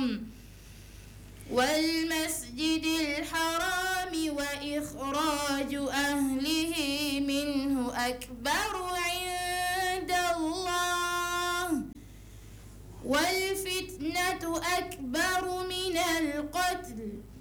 والمسجد الحرام وإخراج أهله منه أكبر عند الله والفتنة أكبر من القتل